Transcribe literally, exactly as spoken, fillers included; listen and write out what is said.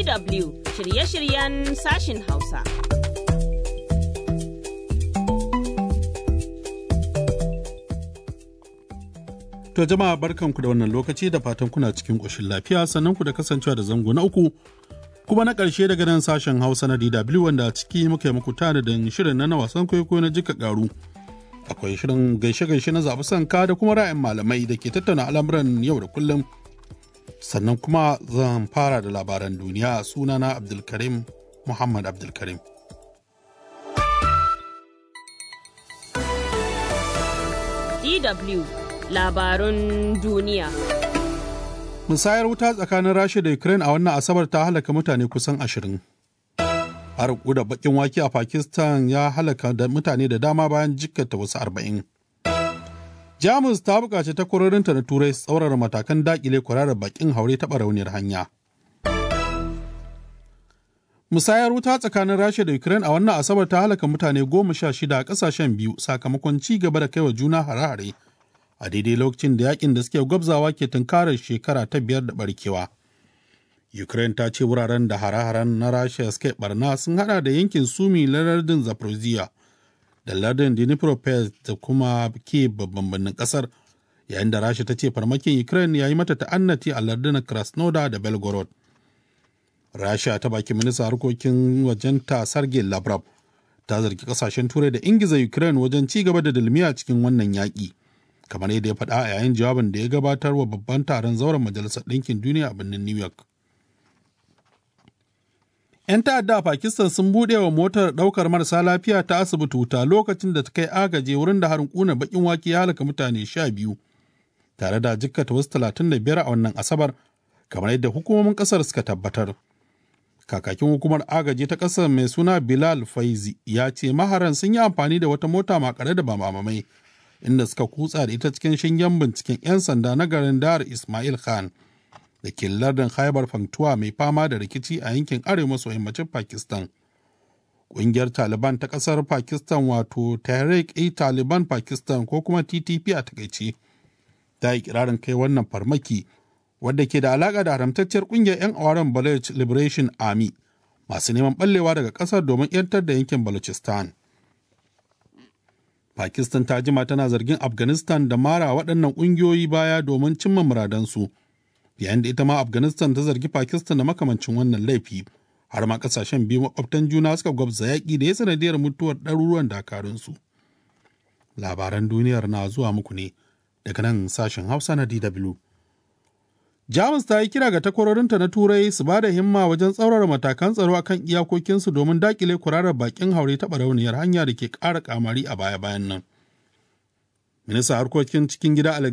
D W shirye-shiryen sashin Hausa. To jama'a barkanku da wannan lokaci da fatan kuna cikin ƙoshin lafiya sannan ku da kasancewa da zango na uku kuma na ƙarshe daga nan sashen Hausa na D W wanda a ciki muka yi muku tanadin shirin na wasan kwaikwayo na jika ƙaru. Akwai shirin gaishe-gaishe na zaɓi sanka da kuma ra'ayin malamai da ke tattauna al'amuran yau da kullum. Sannan kuma zan fara da labaran duniya sunana Abdulkarim Muhammad Abdulkarim. D W Labarun duniya. Musayar wuta tsakanin Rasha da Ukraine a wannan Asabar ta halaka mutane kusan ashirin. Har da bakin wake a Pakistan ya halaka da mutane da dama bayan jikkata wasu arba'in. Jamus ta buƙaci takwarorinta na Turai tsaurara matakan daƙile kwararar bakin haure ta barauniyar hanya. Musayar wuta tsakanin Rasha da Ukraine a wannan Asabar ta halaka mutane goma sha shida a ƙasashen biyu sakamakon ci gaba da kaiwa juna hare-hare a daidai lokacin da yakin da suke gwabzawa ke tunkarar shekara ta biyar da barkewa. Ukraine ta ce wuraren da hare-haren na Rasha suke barna sun hada da yankin Sumi na lardin Zaporozhye da lardin Dnipropetrovsk da kuma ke babban birnin kasar, yayin da Rasha ta ce farmakin Ukraine ya yi mata ta'annati a lardunan Krasnodar da Belgorod. Rasha ta baki minista harkokin wajenta Sergei Lavrov ta zargi kasashen Turai da ingiza Ukraine wajen ci gaba da dalmiya cikin wannan yaƙi, kamar yadda ya faɗa a yayin jawabin da ya gabatar wa babban taron zauren Majalisar Ɗinkin Duniya a birnin New York. 'Yan ta'adda a Pakistan sun buɗe wa motar ɗaukar marasa lafiya ta asibiti wuta lokacin da ta kai agaje wurin da harin ƙunar baƙin wake ya halaka mutane sha biyu tare da jikkata wasu talatin da biyar a wannan Asabar, kamar yadda hukumomin ƙasar suka tabbatar. Kakakin hukumar agaji ta ƙasar mai suna Bilal Faizi ya ce maharan sun yi amfani da wata mota makare da bamamai inda suka kutsa da ita cikin shingen binciken 'yan sanda na garin Dar Ismail Khan da ke lardin Khyber Pakhtunkhwa mai fama da rikici a yankin arewa maso yammacin Pakistan. Ƙungiyar Taliban ta ƙasar Pakistan wato Tehreek-e-Taliban Pakistan ko kuma T T P a takaice ta yi kirarin kai wannan farmaki wadda ke da alaƙa da haramtacciyar ƙungiyar 'yan awaren Baloch Liberation Army masu neman ɓallewa daga ƙasar domin 'yantar da yankin Balochistan. Pakistan ta jima tana zargin Afghanistan da mara waɗannan ƙungiyoyi baya domin cimma muradansu, yayin da ita ma Afghanistan ta zargi Pakistan da makamancin wannan laifi, har ma ƙasashen biyu makwabtan juna suka gwabza yaƙi da ya sanadiyar mutuwar ɗaruruwan dakarunsu. Labaran duniyar na zuwa muku ne daga nan sashen Hausa na D W. Jamus ta yi kira ga takwarorinta na Turai su ba da himma wajen tsaurara matakan tsaro akan iyakokinsu domin dakile kwararar bakin haure ta barauniyar hanya da ke ƙara kamari a baya-bayan nan. Ministan harkokin cikin gida Alex